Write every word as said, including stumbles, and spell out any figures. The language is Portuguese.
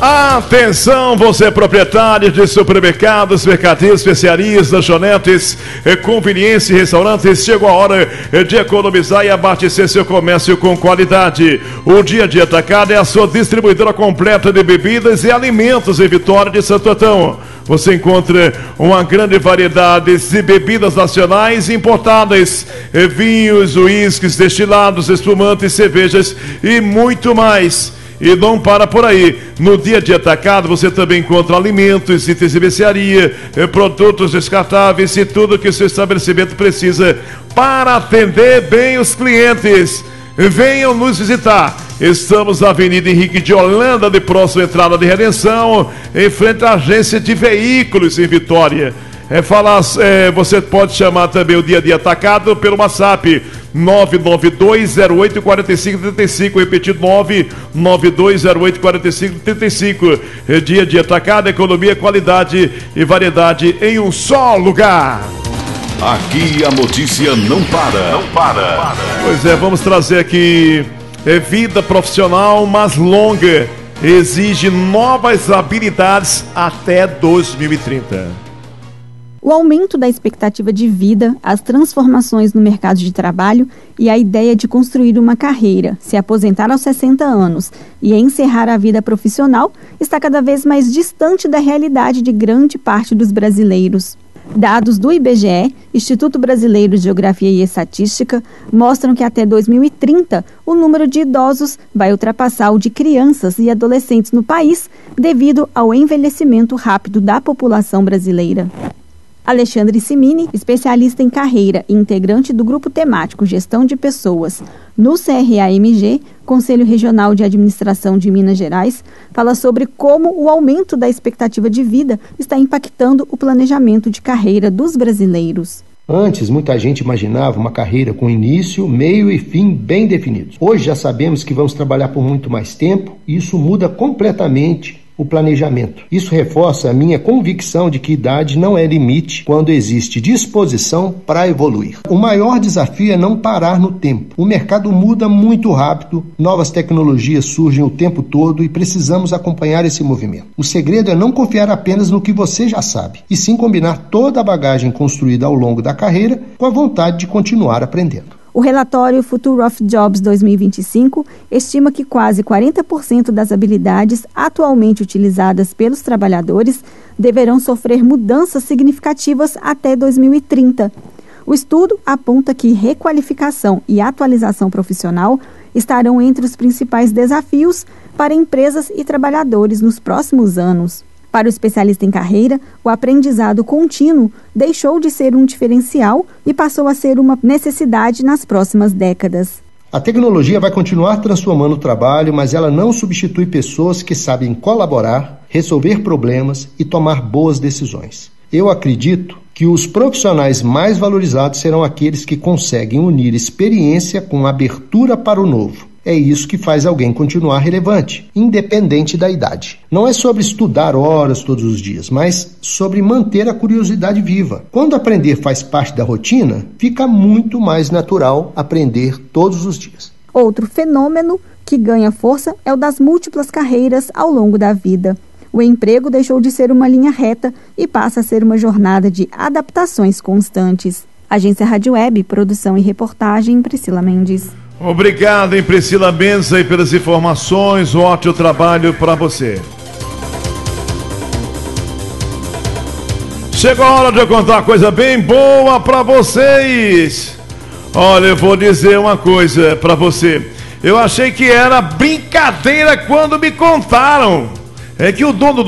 Atenção, você proprietário de supermercados, mercadinhos, especiarias, lanchonetes, conveniência e restaurantes, chegou a hora de economizar e abastecer seu comércio com qualidade. O Dia de Atacado é a sua distribuidora completa de bebidas e alimentos em Vitória de Santo Antão. Você encontra uma grande variedade de bebidas nacionais e importadas, vinhos, uísques, destilados, espumantes, cervejas e muito mais. E não para por aí. No Dia de Atacado você também encontra alimentos, itens de mercearia, produtos descartáveis e tudo que o seu estabelecimento precisa para atender bem os clientes. Venham nos visitar. Estamos na Avenida Henrique de Holanda, de próxima à entrada de Redenção, em frente à agência de veículos em Vitória. É falar, é, você pode chamar também o Dia de Atacado pelo WhatsApp nove nove dois zero oito quatro cinco três cinco, repetido nove nove dois zero oito quatro cinco três cinco. É Dia de Atacado, economia, qualidade e variedade em um só lugar. Aqui a notícia não para. Não para. Pois é, vamos trazer aqui é, vida profissional mais longa, exige novas habilidades até dois mil e trinta. O aumento da expectativa de vida, as transformações no mercado de trabalho e a ideia de construir uma carreira, se aposentar aos sessenta anos e encerrar a vida profissional está cada vez mais distante da realidade de grande parte dos brasileiros. Dados do I B G E, Instituto Brasileiro de Geografia e Estatística, mostram que até dois mil e trinta o número de idosos vai ultrapassar o de crianças e adolescentes no país devido ao envelhecimento rápido da população brasileira. Alexandre Simini, especialista em carreira e integrante do Grupo Temático Gestão de Pessoas no C R A M G, Conselho Regional de Administração de Minas Gerais, fala sobre como o aumento da expectativa de vida está impactando o planejamento de carreira dos brasileiros. Antes, muita gente imaginava uma carreira com início, meio e fim bem definidos. Hoje já sabemos que vamos trabalhar por muito mais tempo e isso muda completamente o planejamento. Isso reforça a minha convicção de que idade não é limite quando existe disposição para evoluir. O maior desafio é não parar no tempo. O mercado muda muito rápido, novas tecnologias surgem o tempo todo e precisamos acompanhar esse movimento. O segredo é não confiar apenas no que você já sabe, e sim combinar toda a bagagem construída ao longo da carreira com a vontade de continuar aprendendo. O relatório Future of Jobs dois mil e vinte e cinco estima que quase quarenta por cento das habilidades atualmente utilizadas pelos trabalhadores deverão sofrer mudanças significativas até dois mil e trinta. O estudo aponta que requalificação e atualização profissional estarão entre os principais desafios para empresas e trabalhadores nos próximos anos. Para o especialista em carreira, o aprendizado contínuo deixou de ser um diferencial e passou a ser uma necessidade nas próximas décadas. A tecnologia vai continuar transformando o trabalho, mas ela não substitui pessoas que sabem colaborar, resolver problemas e tomar boas decisões. Eu acredito que os profissionais mais valorizados serão aqueles que conseguem unir experiência com abertura para o novo. É isso que faz alguém continuar relevante, independente da idade. Não é sobre estudar horas todos os dias, mas sobre manter a curiosidade viva. Quando aprender faz parte da rotina, fica muito mais natural aprender todos os dias. Outro fenômeno que ganha força é o das múltiplas carreiras ao longo da vida. O emprego deixou de ser uma linha reta e passa a ser uma jornada de adaptações constantes. Agência Rádio Web, produção e reportagem, Priscila Mendes. Obrigado, hein, Priscila Mendes, aí, pelas informações, um ótimo trabalho para você. Chegou a hora de eu contar uma coisa bem boa para vocês. Olha, eu vou dizer uma coisa para você. Eu achei que era brincadeira quando me contaram. É que o dono